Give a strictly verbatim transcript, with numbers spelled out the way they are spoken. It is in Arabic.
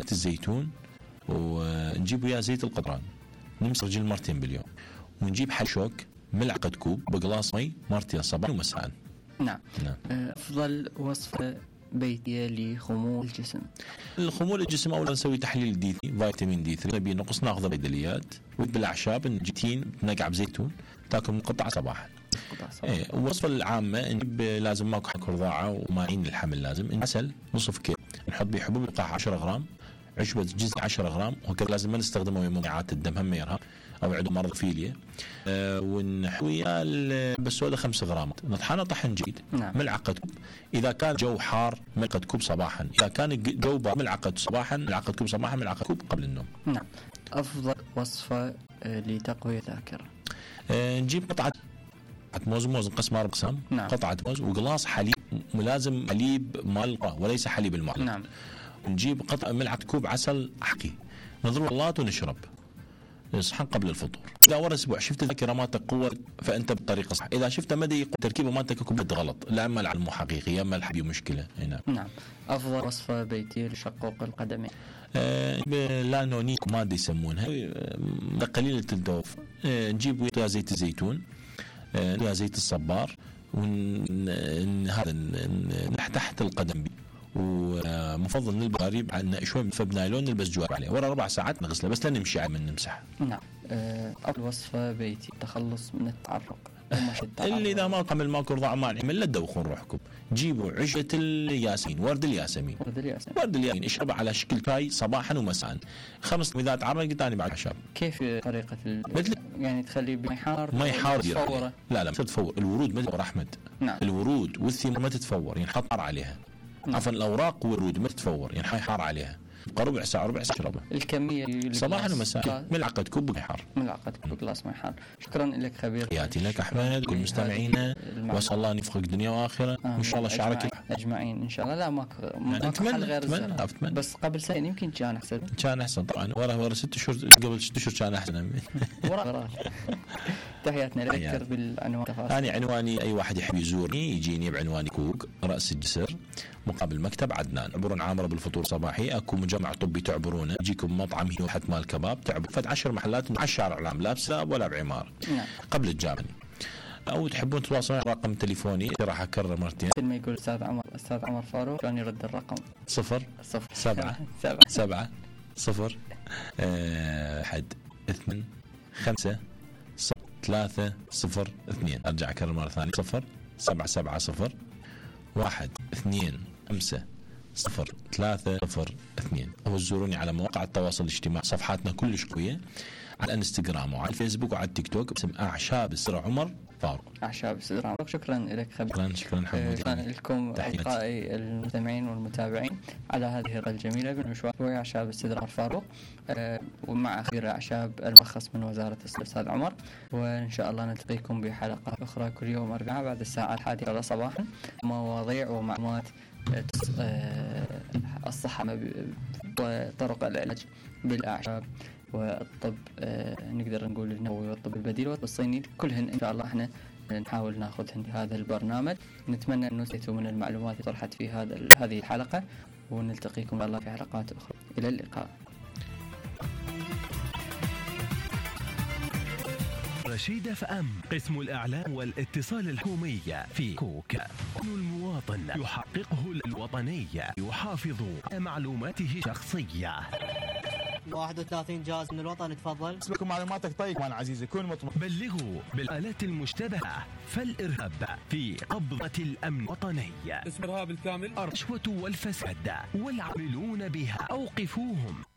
زيت الزيتون ونجيب وياه زيت القطران، نمسك رجل مرتين باليوم، ونجيب حل شوك ملعقة كوب بقلاص مي مرتين صباحا ومساء. نعم. نعم. أفضل وصفة بيتية لخمول الجسم؟ الخمول الجسم أولا نسوي تحليل دي فيتامين دي ثلاثة، نبي نقص ناخذ بيدليات وبالأعشاب، نجتين نقع بزيتون تاكل من قطعة صباحا. ايه. الوصفة العامة نجيب لازم ماكو حك رضاعة وماعين الحمل، لازم عسل نصف كيلو، نحط بيه حبوب يقع عشرة غرام، عشبة جزء عشرة غرام، وهكذا لازم ما نستخدمه ويا مناعات الدم هم يرهق أو عنده مرض فيليا. أه ونحويها بالسوداء خمسة غرام، نطحنه طحن جيد. نعم. ملعقة كوب إذا كان جو حار، ملعقة كوب صباحا، إذا كان جو بارد ملعقة صباحا، ملعقة كوب صباحا، ملعقة كوب قبل النوم. نعم. أفضل وصفة لتقوية الذاكرة؟ أه نجيب قطعة موز، موز نقسمها أقسام. نعم. قطعة موز وقلاص حليب، ملازم حليب مال وليس حليب المعلق. نعم. نجيب قطعة ملعقة كوب عسل حقي، نضرب خلاط ونشرب صحن قبل الفطور. إذا ورا أسبوع شفت الذاكرة مالتك قوة فأنت بالطريقة صح، إذا شفت مدى تركيبه مالتك كوبت غلط، لا أما العلم مو حقيقي يا أما الحبي مشكلة. نعم. نعم. أفضل وصفة بيتية لشقوق القدمين؟ آه لا نونيك مادة يسمونها آه قليلة الدوف. آه نجيب ويا زيت الزيتون، آه ويا زيت الصبار، وهذا تحت القدم بي، ومفضل نلبس قريب عن شوي فب نايلون نلبس جوار عليه، ورا ربع ساعات نغسله بس لا نمشي من نمسح. نعم. أفضل وصفة بيتي التخلص من التعرق؟ اللي إذا ما قبل ماكو رضاعة ما نعمل لا تدوخون روحكم، جيبوا عشبة الياسمين، ورد الياسمين، ورد الياسمين، ورد الياسمين اشربها على شكل شاي صباحا ومساء خمس، إذا تعرق ثاني بعد عشاب. كيف طريقة ال... يعني تخليه بماء حار؟ ماء حار تفوره؟ لا لا ما تتفور، الورود ما تتفور أحمد. نعم. الورود والثمار ما تتفور، ينحط حار عليها. نعم. عفوا الأوراق والورود ما تتفور، ينحط حار عليها ربع ساعة ربع ساعة شربه. الكمية صباحا ومساء ملعقة كوب ماء حار. ملعقة كوب جلاس ماء حار. شكرا لك خبير. ياتي لك أحمد كل مستمعينا، وأسأل الله أن يوفقك دنيا وآخرة. آه. إن شاء الله شعرك أجمعين إن شاء الله. لا ماكو أتمنى غير أتمنى, أتمنى بس قبل سنة يمكن كان أحسن. كان أحسن طبعا، ورا ورا ست شهور قبل ست شهور كان أحسن. ورا تحياتنا لك بالعنوان. أنا عنواني أي واحد يحب يزورني يجيني بعنواني كوك رأس الجسر مقابل مكتب عدنان، عبرون عامرة بالفطور صباحي، أكو مجمع طبي تعبرونه، يجيكم مطعم هي حت مال كباب تعبر فد عشر محلات على الشارع العام، لا بسلاب ولا بعمار. نعم. قبل الجامع. أو تحبون تواصلون رقم تليفوني راح أكرر مرتين. لما يقول أستاذ عمر أستاذ عمر فاروق كان يرد الرقم صفر صفر سبعة سبعة سبعة صفر أحد اثنين خمسة ثلاثة صفر اثنين. أرجع أكرر مرة ثانية صفر سبعة سبعة صفر واحد اثنين خمسة صفر ثلاثة صفر اثنين. أو زوروني على مواقع التواصل الاجتماعي، صفحاتنا كلش قوية على الانستغرام وعلى الفيسبوك وعلى التيك توك باسم أعشاب السر عمر فاروق. أعشاب السر عمر. شكرا لك خبير. شكرا شكرا حمود. شكرا لكم أصدقائي المستمعين والمتابعين على هذه الرحلة الجميلة بالمشوار ويا أعشاب السر عمر فاروق، أه ومع خبير أعشاب المرخص من وزارة الصحة الأستاذ عمر. وإن شاء الله نلتقيكم بحلقات أخرى كل يوم أربعاء بعد الساعة الحادية صباحا، مواضيع ومعلومات الصحة وطرق العلاج بالأعشاب والطب، نقدر نقول النبوي والطب البديل والطب الصيني، كلهن إن شاء الله احنا نحاول ناخذهن في هذا البرنامج. نتمنى أن نستفيدوا من المعلومات اللي طرحت في هذا هذه الحلقة، ونلتقيكم إن شاء الله في حلقات أخرى. إلى اللقاء. رشيد اف ام قسم الإعلام والاتصال الحكومي في كوك. المواطن يحققه الوطني، يحافظ على معلوماته الشخصية. واحد وثلاثين جاز من الوطن. تفضل. اسمكم معلوماتك طيب مان عزيزي كون مطمئن. بلغوا بالآلات المشتبهة، فالإرهاب في قبضة الأمن الوطني. اسم الإرهاب الكامل الرشوة والفساد والعاملون بها أوقفوهم.